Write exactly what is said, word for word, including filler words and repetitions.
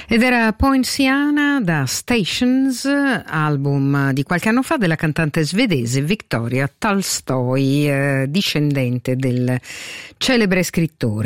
Ed era Poinciana da Stations, album di qualche anno fa della cantante svedese Victoria Tolstoi, eh, discendente del celebre scrittore.